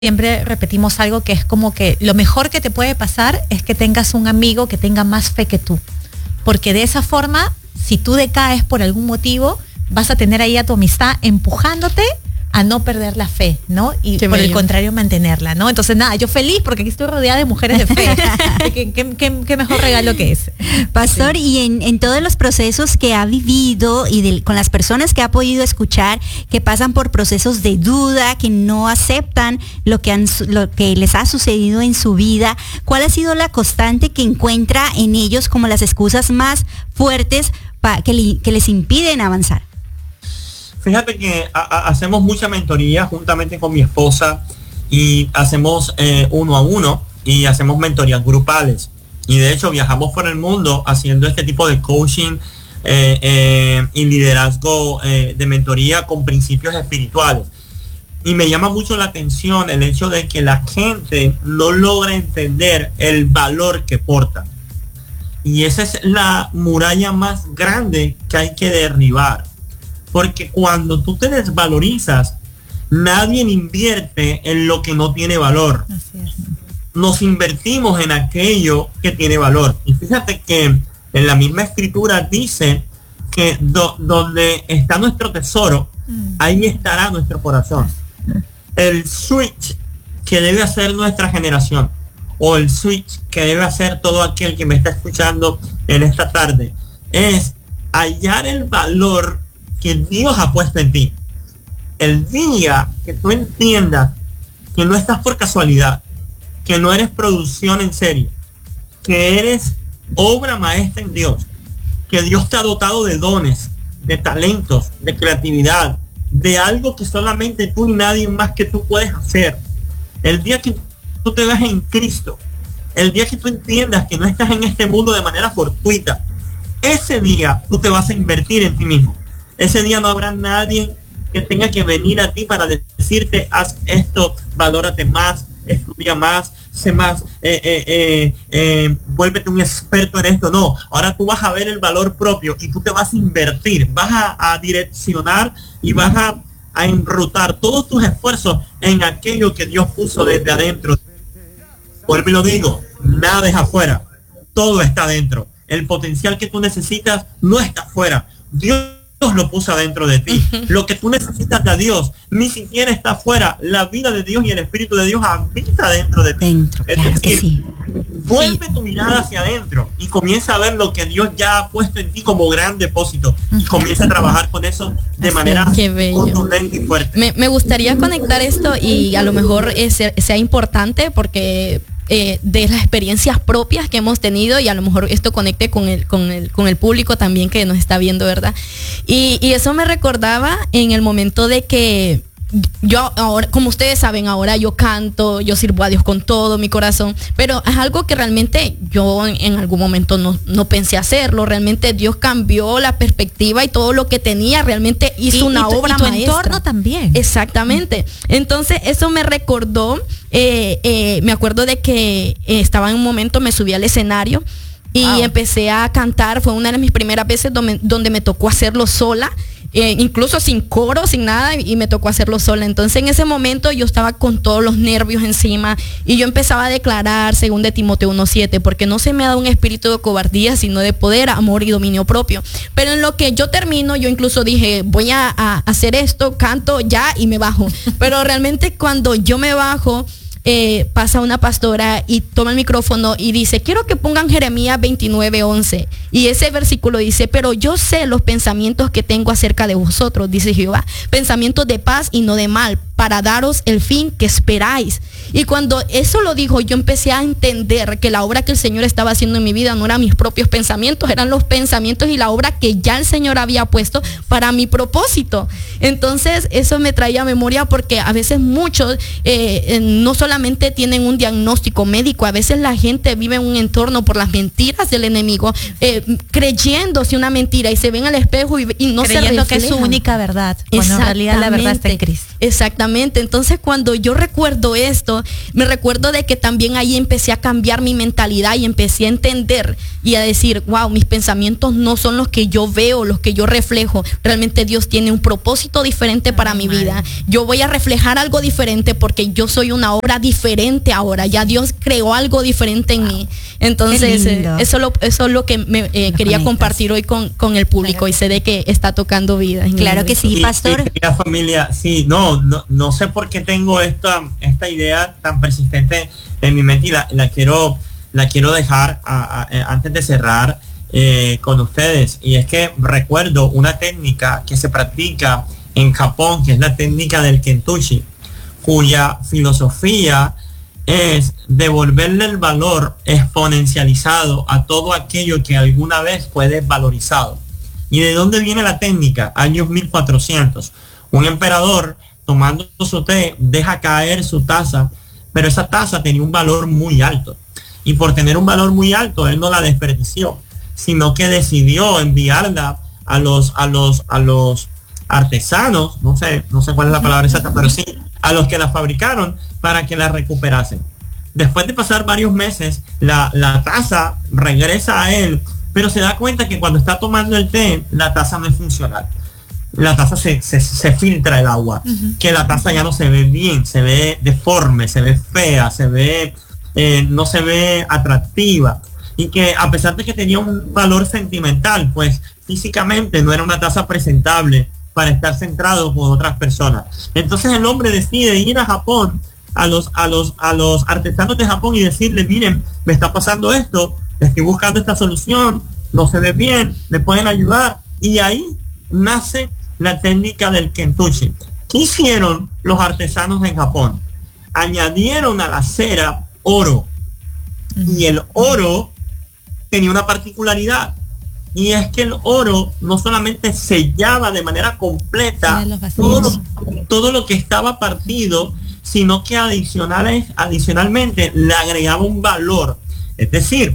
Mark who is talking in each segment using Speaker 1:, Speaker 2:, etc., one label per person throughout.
Speaker 1: Siempre repetimos algo que es como que lo mejor que te puede pasar es que tengas un amigo que tenga más fe que tú. Porque de esa forma, si tú decaes por algún motivo, vas a tener ahí a tu amistad empujándote a no perder la fe, ¿no? Y
Speaker 2: Qué
Speaker 1: por
Speaker 2: bello.
Speaker 1: el contrario, mantenerla, ¿no? Entonces, nada, yo feliz porque aquí estoy rodeada de mujeres de fe. ¿Qué mejor regalo que ese?
Speaker 3: Pastor, y en todos los procesos que ha vivido y con las personas que ha podido escuchar, que pasan por procesos de duda, que no aceptan lo que les ha sucedido en su vida, ¿cuál ha sido la constante que encuentra en ellos como las excusas más fuertes que les impiden avanzar?
Speaker 4: Fíjate que hacemos mucha mentoría juntamente con mi esposa y hacemos 1 a 1 y hacemos mentorías grupales. Y de hecho viajamos por el mundo haciendo este tipo de coaching y liderazgo de mentoría con principios espirituales. Y me llama mucho la atención el hecho de que la gente no logra entender el valor que porta. Y esa es la muralla más grande que hay que derribar. Porque cuando tú te desvalorizas, nadie invierte en lo que no tiene valor.
Speaker 1: Así es.
Speaker 4: Nos invertimos en aquello que tiene valor. Y fíjate que en la misma escritura dice que donde está nuestro tesoro, ahí estará nuestro corazón. El switch que debe hacer nuestra generación, o el switch que debe hacer todo aquel que me está escuchando en esta tarde, es hallar el valor que Dios ha puesto en ti. El día que tú entiendas que no estás por casualidad, que no eres producción en serie, que eres obra maestra en Dios, que Dios te ha dotado de dones, de talentos, de creatividad, de algo que solamente tú y nadie más que tú puedes hacer. El día que tú te veas en Cristo, el día que tú entiendas que no estás en este mundo de manera fortuita, ese día tú te vas a invertir en ti mismo. Ese día no habrá nadie que tenga que venir a ti para decirte, haz esto, valórate más, estudia más, sé más, vuélvete un experto en esto. No, ahora tú vas a ver el valor propio y tú te vas a invertir, vas a direccionar y vas a enrutar todos tus esfuerzos en aquello que Dios puso desde adentro. Vuelvo y lo digo, nada es afuera, todo está adentro. El potencial que tú necesitas no está afuera. Dios lo puso adentro de ti. Lo que tú necesitas de Dios ni siquiera está afuera. La vida de Dios y el Espíritu de Dios habita dentro de ti.
Speaker 3: Dentro, claro que sí.
Speaker 4: Vuelve tu mirada hacia adentro y comienza a ver lo que Dios ya ha puesto en ti como gran depósito y comienza a trabajar con eso de manera contundente y fuerte.
Speaker 2: Me gustaría conectar esto y a lo mejor sea importante porque de las experiencias propias que hemos tenido y a lo mejor esto conecte con el público también que nos está viendo, ¿verdad? Y eso me recordaba en el momento de que yo ahora, como ustedes saben, ahora yo canto, yo sirvo a Dios con todo mi corazón, pero es algo que realmente yo en algún momento no pensé hacerlo. Realmente Dios cambió la perspectiva y todo lo que tenía, realmente hizo una obra maestra.
Speaker 1: Y tu entorno también.
Speaker 2: Exactamente. Entonces eso me recordó, me acuerdo de que estaba en un momento, me subí al escenario y empecé a cantar. Fue una de mis primeras veces donde me tocó hacerlo sola. Incluso sin coro, sin nada, y me tocó hacerlo sola. Entonces en ese momento yo estaba con todos los nervios encima y yo empezaba a declarar según de Timoteo 1:7, porque no se me ha dado un espíritu de cobardía, sino de poder, amor y dominio propio. Pero en lo que yo termino, yo incluso dije, voy a hacer esto, canto ya y me bajo. Pero realmente cuando yo me bajo, pasa una pastora y toma el micrófono y dice, quiero que pongan Jeremías 29:11, y ese versículo dice, pero yo sé los pensamientos que tengo acerca de vosotros, dice Jehová, pensamientos de paz y no de mal, para daros el fin que esperáis. Y cuando eso lo dijo, yo empecé a entender que la obra que el Señor estaba haciendo en mi vida no eran mis propios pensamientos, eran los pensamientos y la obra que ya el Señor había puesto para mi propósito. Entonces eso me traía a memoria, porque a veces muchos no solamente tienen un diagnóstico médico, a veces la gente vive en un entorno por las mentiras del enemigo, creyéndose una mentira, y se ven al espejo y no se reflejan.
Speaker 1: Creyendo que es su única verdad, cuando en realidad la verdad está en Cristo.
Speaker 2: Exactamente. Exactamente. Entonces, cuando yo recuerdo esto, me recuerdo de que también ahí empecé a cambiar mi mentalidad y empecé a entender y a decir, wow, mis pensamientos no son los que yo veo, los que yo reflejo. Realmente Dios tiene un propósito diferente para mi vida. Yo voy a reflejar algo diferente porque yo soy una obra diferente ahora. Ya Dios creó algo diferente en mí. Entonces, eso es lo que me quería compartir hoy con el público, y sé de que está tocando vida.
Speaker 3: Claro que sí, pastor.
Speaker 4: La familia, sí, no sé por qué tengo esta idea tan persistente en mi mente, y la quiero dejar antes de cerrar con ustedes. Y es que recuerdo una técnica que se practica en Japón, que es la técnica del Kentushi, cuya filosofía es devolverle el valor exponencializado a todo aquello que alguna vez fue desvalorizado. ¿Y de dónde viene la técnica? Años 1400. Un emperador, tomando su té, deja caer su taza, pero esa taza tenía un valor muy alto. Y por tener un valor muy alto, él no la desperdició, sino que decidió enviarla a los artesanos, no sé cuál es la palabra exacta, pero sí, a los que la fabricaron, para que la recuperasen. Después de pasar varios meses, la taza regresa a él, pero se da cuenta que cuando está tomando el té, la taza no es funcional. La taza se filtra el agua, que la taza ya no se ve bien, se ve deforme, se ve fea, no se ve atractiva, y que a pesar de que tenía un valor sentimental, pues físicamente no era una taza presentable para estar centrado con otras personas. Entonces el hombre decide ir a Japón, a los artesanos de Japón, y decirle, miren, me está pasando esto, estoy buscando esta solución, no se ve bien, me pueden ayudar. Y ahí nace la técnica del Kentushi. ¿Qué hicieron los artesanos en Japón? Añadieron a la cera oro, y el oro tenía una particularidad, y es que el oro no solamente sellaba de manera completa todo lo que estaba partido, sino que adicionalmente le agregaba un valor. Es decir,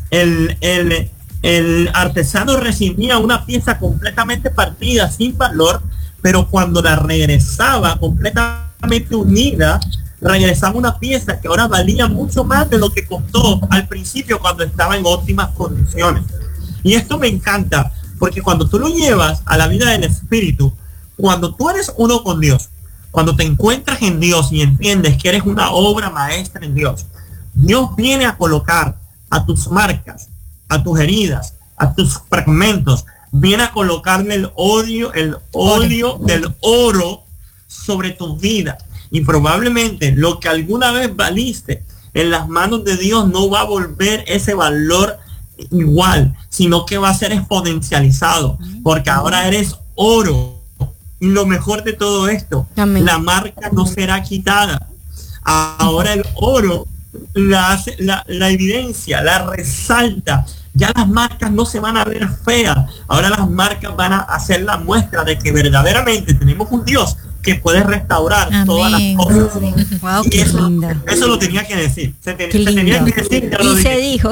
Speaker 4: el artesano recibía una pieza completamente partida, sin valor, pero cuando la regresaba completamente unida, regresaba una pieza que ahora valía mucho más de lo que costó al principio, cuando estaba en óptimas condiciones. Y esto me encanta, porque cuando tú lo llevas a la vida del espíritu, cuando tú eres uno con Dios, cuando te encuentras en Dios y entiendes que eres una obra maestra en Dios, Dios viene a colocar a tus marcas, a tus heridas, a tus fragmentos, viene a colocarle el óleo del oro sobre tu vida. Y probablemente lo que alguna vez valiste en las manos de Dios no va a volver ese valor igual, sino que va a ser exponencializado, porque ahora eres oro. Y lo mejor de todo esto, la marca no será quitada. Ahora el oro la evidencia, la resalta. Ya las marcas no se van a ver feas. Ahora las marcas van a hacer la muestra de que verdaderamente tenemos un Dios que puede restaurar todas las cosas.
Speaker 3: Wow,
Speaker 4: y eso lo tenía que decir. Se tenía que decir.
Speaker 3: Y se dijo.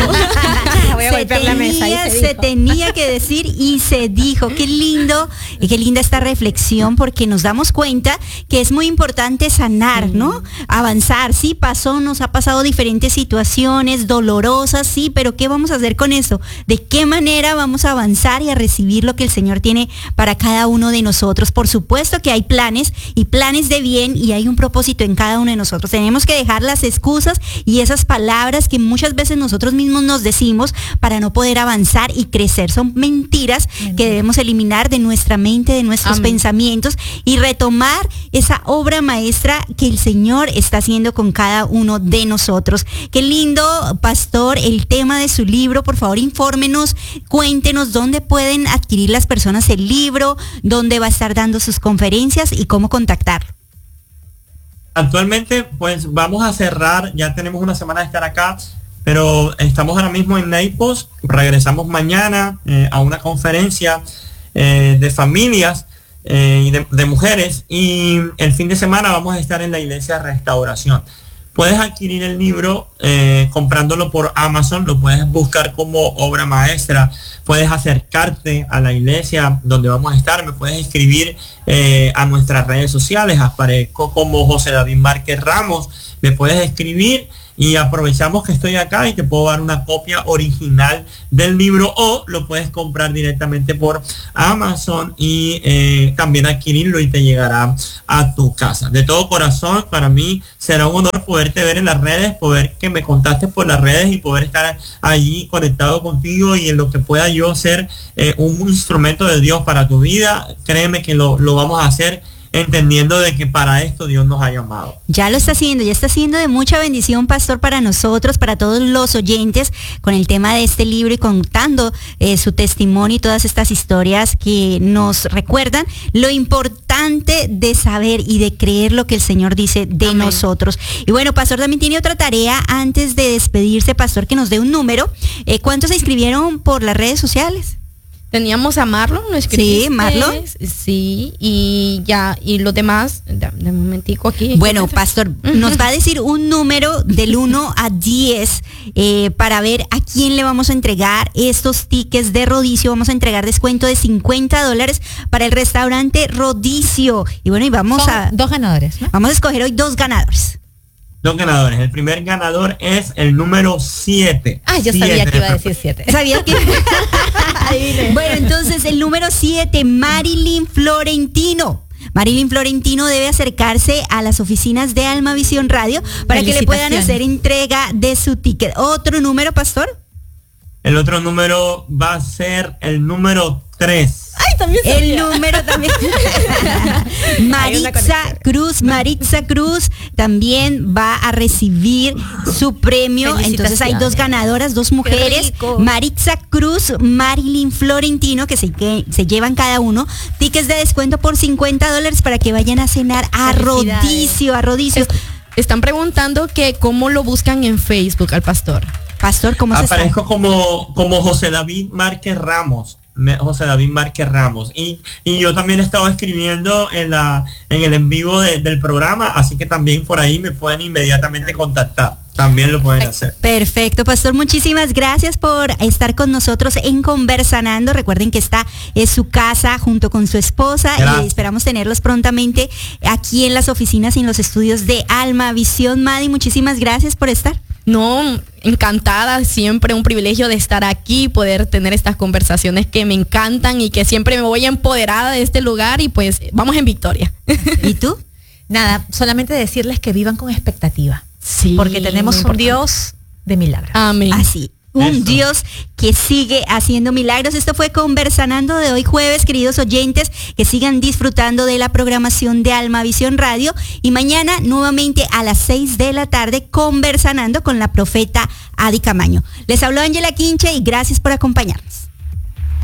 Speaker 3: Se tenía que decir y se dijo. Qué lindo y qué linda esta reflexión, porque nos damos cuenta que es muy importante sanar, ¿no? Avanzar. Sí, nos ha pasado diferentes situaciones dolorosas, sí, pero ¿qué vamos a hacer con eso? ¿De qué manera vamos a avanzar y a recibir lo que el Señor tiene para cada uno de nosotros? Por supuesto que hay planes de bien, y hay un propósito en cada uno de nosotros. Tenemos que dejar las excusas y esas palabras que muchas veces nosotros mismos nos decimos para no poder avanzar y crecer. Son mentiras que debemos eliminar de nuestra mente, de nuestros pensamientos, y retomar esa obra maestra que el Señor está haciendo con cada uno de nosotros. Qué lindo, pastor, el tema de su libro. Por favor, infórmenos, cuéntenos dónde pueden adquirir las personas el libro, dónde va a estar dando sus conferencias y cómo contactarlo.
Speaker 4: Actualmente, pues vamos a cerrar, ya tenemos una semana de estar acá, pero estamos ahora mismo en Naples. Regresamos mañana a una conferencia de familias y de mujeres, y el fin de semana vamos a estar en la iglesia Restauración. Puedes adquirir el libro comprándolo por Amazon, lo puedes buscar como obra maestra, puedes acercarte a la iglesia donde vamos a estar, me puedes escribir a nuestras redes sociales, aparezco como José David Márquez Ramos, me puedes escribir y aprovechamos que estoy acá y te puedo dar una copia original del libro, o lo puedes comprar directamente por Amazon y también adquirirlo y te llegará a tu casa. De todo corazón, para mí será un honor poderte ver en las redes, poder que me contactes por las redes y poder estar allí conectado contigo y en lo que pueda yo ser un instrumento de Dios para tu vida. Créeme que lo vamos a hacer entendiendo de que para esto Dios nos ha llamado.
Speaker 3: Ya lo está haciendo, ya está siendo de mucha bendición, pastor, para nosotros, para todos los oyentes, con el tema de este libro y contando su testimonio y todas estas historias que nos recuerdan lo importante de saber y de creer lo que el Señor dice de Amén. Nosotros. Y bueno, pastor, también tiene otra tarea antes de despedirse, pastor, que nos dé un número. ¿Cuántos se inscribieron por las redes sociales?
Speaker 2: Teníamos a Marlon, ¿no escribiste?
Speaker 3: Sí, Marlon.
Speaker 2: Sí, y ya, y los demás, de momentico aquí.
Speaker 3: Bueno, pastor, nos va a decir un número del 1 a 10 para ver a quién le vamos a entregar estos tickets de Rodicio. Vamos a entregar descuento de $50 para el restaurante Rodicio. Y bueno, y vamos
Speaker 1: Son 2 ganadores, ¿no?
Speaker 3: Vamos a escoger hoy 2 ganadores.
Speaker 4: 2 ganadores. El primer ganador es el número 7.
Speaker 1: Ah, yo sabía que iba a decir 7.
Speaker 3: ¿Sabías que? Bueno, entonces el número 7, Marilyn Florentino. Marilyn Florentino debe acercarse a las oficinas de Alma Visión Radio para que le puedan hacer entrega de su ticket. ¿Otro número, pastor?
Speaker 4: El otro número va a ser el número 3.
Speaker 3: Ay, también sabía. El número también. Maritza Cruz también va a recibir su premio. Entonces hay 2 ganadoras, 2 mujeres. Maritza Cruz, Marilyn Florentino, que se llevan cada uno tickets de descuento por $50 para que vayan a cenar a Rodicio.
Speaker 2: Están preguntando que cómo lo buscan en Facebook al pastor.
Speaker 3: Pastor, ¿cómo se
Speaker 4: aparezco como José David Márquez Ramos. José David Márquez Ramos y yo también he estado escribiendo en el en vivo del programa, así que también por ahí me pueden inmediatamente contactar, también lo pueden hacer.
Speaker 3: Perfecto, pastor, muchísimas gracias por estar con nosotros en Conversanando. Recuerden que esta es su casa junto con su esposa. Gracias. Y esperamos tenerlos prontamente aquí en las oficinas y en los estudios de Alma Visión. Madi, muchísimas gracias por estar.
Speaker 2: No, encantada, siempre un privilegio de estar aquí, poder tener estas conversaciones que me encantan y que siempre me voy empoderada de este lugar y pues vamos en victoria.
Speaker 3: ¿Y tú?
Speaker 1: Nada, solamente decirles que vivan con expectativa.
Speaker 2: Sí.
Speaker 1: Porque tenemos un Dios de milagros.
Speaker 2: Amén.
Speaker 3: Así. Un Dios que sigue haciendo milagros. Esto fue Conversanando de hoy jueves, queridos oyentes, que sigan disfrutando de la programación de Alma Visión Radio y mañana nuevamente a las 6 de la tarde Conversanando con la profeta Adi Camaño. Les habló Ángela Quinche y gracias por acompañarnos.